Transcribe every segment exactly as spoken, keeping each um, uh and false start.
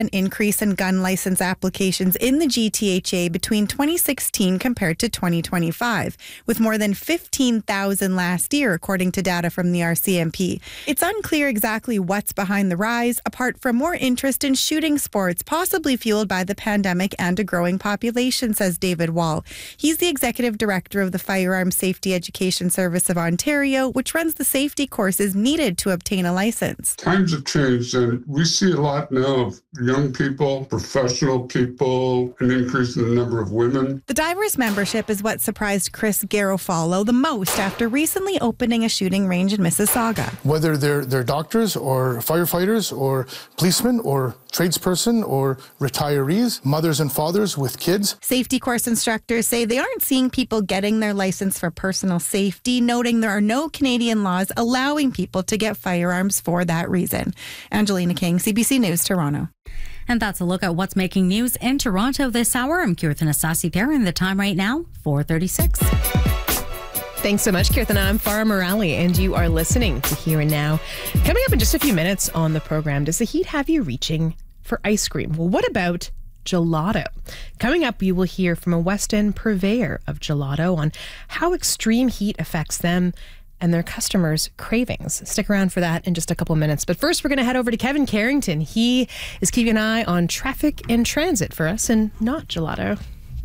An increase in gun license applications in the G T H A between twenty sixteen compared to twenty twenty-five, with more than fifteen thousand last year, according to data from the R C M P. It's unclear exactly what's behind the rise, apart from more interest in shooting sports, possibly fueled by the pandemic and a growing population, says David Wall. He's the executive director of the Firearms Safety Education Service of Ontario, which runs the safety courses needed to obtain a license. Times have changed, and we see a lot now of young people, professional people, an increase in the number of women. The Divers membership is what surprised Chris Garofalo the most after recently opening a shooting range in Mississauga. Whether they're, they're doctors or firefighters or policemen or tradesperson or retirees, mothers and fathers with kids. Safety course instructors say they aren't seeing people getting their license for personal safety, noting there are no Canadian laws allowing people to get firearms for that reason. Angelina King, C B C News, Toronto. And that's a look at what's making news in Toronto this hour. I'm Kirtan Asasi-Perrin. The time right now, four thirty-six. Thanks so much, Kirtan. I'm Farah Morali, and you are listening to Here and Now. Coming up in just a few minutes on the program, does the heat have you reaching for ice cream? Well, what about gelato? Coming up, you will hear from a West End purveyor of gelato on how extreme heat affects them and their customers' cravings. Stick around for that in just a couple minutes. But first, we're going to head over to Kevin Carrington. He is keeping an eye on traffic and transit for us and not gelato.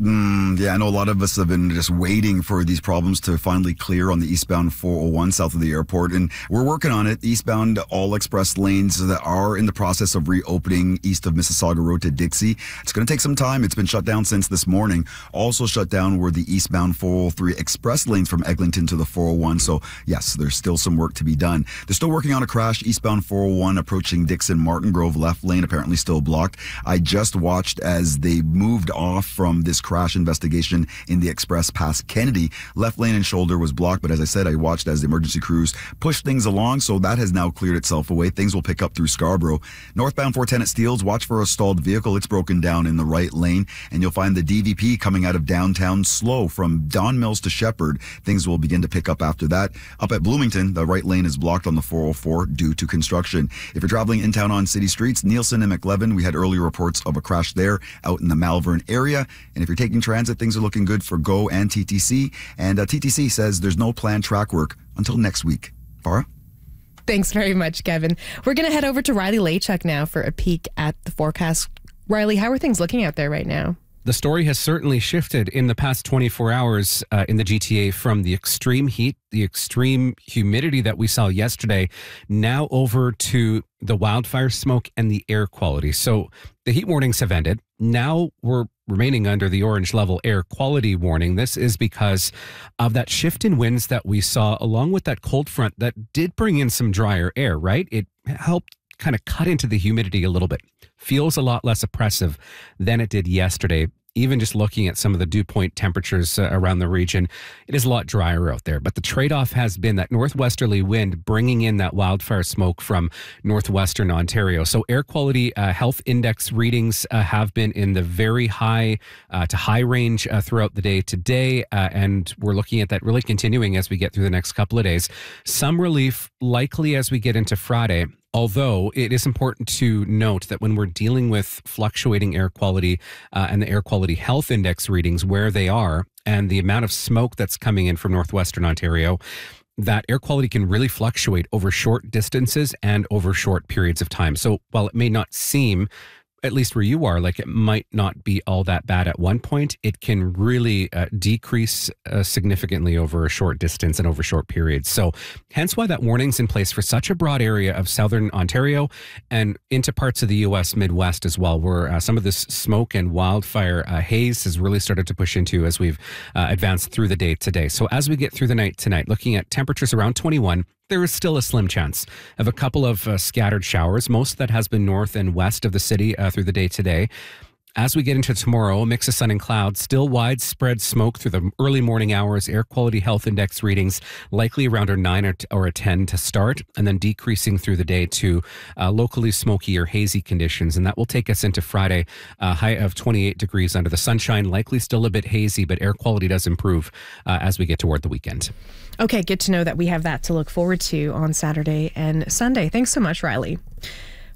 Mm, yeah, I know a lot of us have been just waiting for these problems to finally clear on the eastbound four oh one south of the airport, and we're working on it. Eastbound all express lanes that are in the process of reopening east of Mississauga Road to Dixie. It's going to take some time. It's been shut down since this morning. Also shut down were the eastbound four oh three express lanes from Eglinton to the four oh one. So yes, there's still some work to be done. They're still working on a crash eastbound four oh one approaching Dixon Martin Grove, left lane apparently still blocked. I just watched as they moved off from this crash investigation in the express past Kennedy. Left lane and shoulder was blocked, but as I said, I watched as the emergency crews pushed things along, so that has now cleared itself away. Things will pick up through Scarborough. Northbound four ten at Steeles, watch for a stalled vehicle. It's broken down in the right lane, and you'll find the D V P coming out of downtown slow from Don Mills to Shepherd. Things will begin to pick up after that. Up at Bloomington, the right lane is blocked on the four oh four due to construction. If you're traveling in town on city streets, Nielsen and McLevin, we had earlier reports of a crash there out in the Malvern area. And if you're taking transit, things are looking good for GO and T T C. And uh, T T C says there's no planned track work until next week. Farah? Thanks very much, Kevin. We're going to head over to Riley Laychuk now for a peek at the forecast. Riley, how are things looking out there right now? The story has certainly shifted in the past twenty-four hours uh, in the G T A from the extreme heat, the extreme humidity that we saw yesterday, now over to the wildfire smoke and the air quality. So the heat warnings have ended. Now we're remaining under the orange level air quality warning. This is because of that shift in winds that we saw, along with that cold front that did bring in some drier air, right? It helped kind of cut into the humidity a little bit. Feels a lot less oppressive than it did yesterday. Even just looking at some of the dew point temperatures uh, around the region, it is a lot drier out there. But the trade-off has been that northwesterly wind bringing in that wildfire smoke from northwestern Ontario. So air quality uh, health index readings uh, have been in the very high uh, to high range uh, throughout the day today. Uh, and we're looking at that really continuing as we get through the next couple of days. Some relief likely as we get into Friday. Although it is important to note that when we're dealing with fluctuating air quality uh, and the air quality health index readings where they are and the amount of smoke that's coming in from northwestern Ontario, that air quality can really fluctuate over short distances and over short periods of time. So while it may not seem, at least where you are, like it might not be all that bad at one point, it can really uh, decrease uh, significantly over a short distance and over short periods. So hence why that warning's in place for such a broad area of southern Ontario and into parts of the U S Midwest as well, where uh, some of this smoke and wildfire uh, haze has really started to push into as we've uh, advanced through the day today. So as we get through the night tonight, looking at temperatures around twenty-one, there is still a slim chance of a couple of uh, scattered showers. Most of that has been north and west of the city uh, through the day today. As we get into tomorrow, a mix of sun and clouds, still widespread smoke through the early morning hours, air quality health index readings likely around a nine or, t- or a ten to start, and then decreasing through the day to uh, locally smoky or hazy conditions. And that will take us into Friday, a high of twenty-eight degrees under the sunshine, likely still a bit hazy, but air quality does improve uh, as we get toward the weekend. Okay, good to know that we have that to look forward to on Saturday and Sunday. Thanks so much, Riley.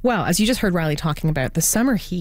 Well, as you just heard Riley talking about, the summer heat